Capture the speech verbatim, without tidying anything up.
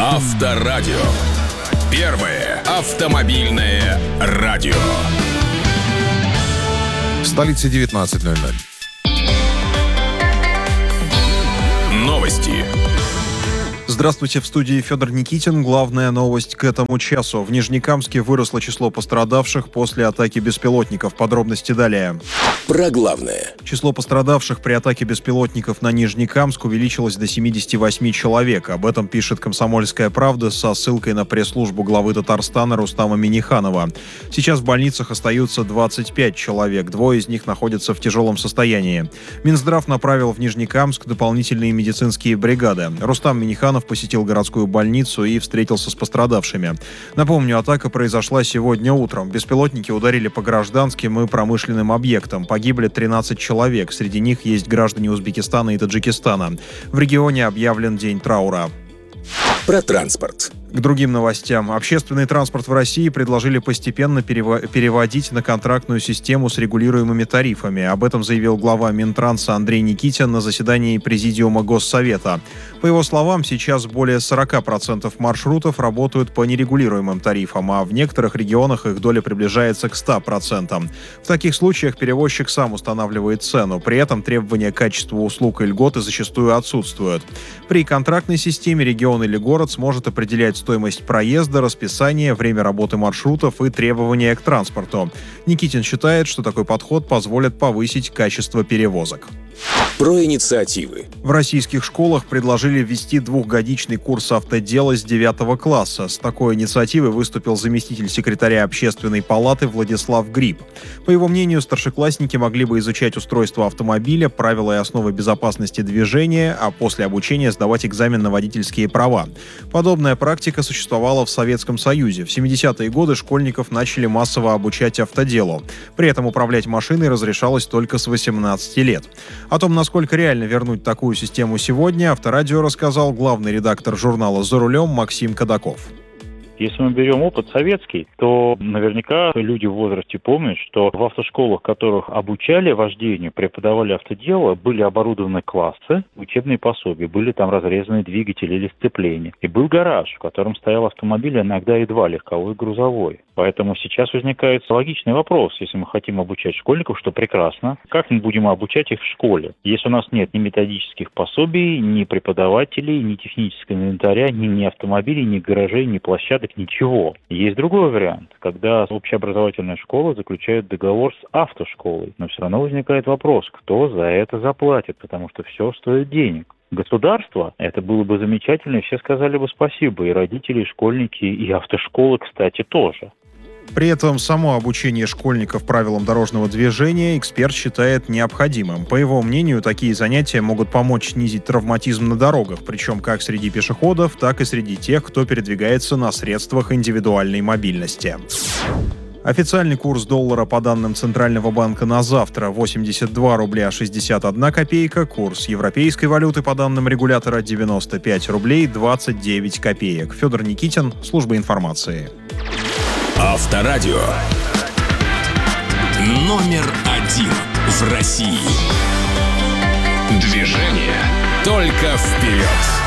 Авторадио. Первое автомобильное радио. В столице девятнадцать ноль ноль. Новости. Здравствуйте, в студии Федор Никитин. Главная новость к этому часу. В Нижнекамске выросло число пострадавших после атаки беспилотников. Подробности далее. Про главное. Число пострадавших при атаке беспилотников на Нижнекамск увеличилось до семидесяти восьми человек. Об этом пишет «Комсомольская правда» со ссылкой на пресс-службу главы Татарстана Рустама Минниханова. Сейчас в больницах остаются двадцать пять человек. Двое из них находятся в тяжелом состоянии. Минздрав направил в Нижнекамск дополнительные медицинские бригады. Рустам Минниханов посетил городскую больницу и встретился с пострадавшими. Напомню, атака произошла сегодня утром. Беспилотники ударили по гражданским и промышленным объектам. Погибли тринадцать человек. Среди них есть граждане Узбекистана и Таджикистана. В регионе объявлен день траура. Про транспорт. К другим новостям. Общественный транспорт в России предложили постепенно перево- переводить на контрактную систему с регулируемыми тарифами. Об этом заявил глава Минтранса Андрей Никитин на заседании Президиума Госсовета. По его словам, сейчас более сорок процентов маршрутов работают по нерегулируемым тарифам, а в некоторых регионах их доля приближается к ста процентам. В таких случаях перевозчик сам устанавливает цену. При этом требования к качеству услуг и льготы зачастую отсутствуют. При контрактной системе регион или город сможет определять стоимость проезда, расписание, время работы маршрутов и требования к транспорту. Никитин считает, что такой подход позволит повысить качество перевозок. Про инициативы. В российских школах предложили ввести двухгодичный курс автодела с девятого класса. С такой инициативой выступил заместитель секретаря Общественной палаты Владислав Гриб. По его мнению, старшеклассники могли бы изучать устройство автомобиля, правила и основы безопасности движения, а после обучения сдавать экзамен на водительские права. Подобная практика существовала в Советском Союзе. В семидесятые годы школьников начали массово обучать автоделу. При этом управлять машиной разрешалось только с восемнадцати лет. О том, насколько реально вернуть такую систему сегодня, Авторадио рассказал главный редактор журнала «За рулем» Максим Кадаков. Если мы берем опыт советский, то наверняка люди в возрасте помнят, что в автошколах, которых обучали вождению, преподавали автодело, были оборудованы классы, учебные пособия, были там разрезаны двигатели или сцепления. И был гараж, в котором стоял автомобиль, иногда и два, легковой и грузовой. Поэтому сейчас возникает логичный вопрос, если мы хотим обучать школьников, что прекрасно, как мы будем обучать их в школе, если у нас нет ни методических пособий, ни преподавателей, ни технического инвентаря, ни, ни автомобилей, ни гаражей, ни площадок, ничего. Есть другой вариант, когда общеобразовательная школа заключает договор с автошколой, но все равно возникает вопрос, кто за это заплатит, потому что все стоит денег. Государство, это было бы замечательно, и все сказали бы спасибо, и родители, и школьники, и автошколы, кстати, тоже. При этом само обучение школьников правилам дорожного движения эксперт считает необходимым. По его мнению, такие занятия могут помочь снизить травматизм на дорогах, причем как среди пешеходов, так и среди тех, кто передвигается на средствах индивидуальной мобильности. Официальный курс доллара по данным Центрального банка на завтра восемьдесят два рубля шестьдесят одна копейка, курс европейской валюты по данным регулятора девяносто пять рублей двадцать девять копеек. Федор Никитин, служба информации. Авторадио. Номер один в России. Движение только вперед.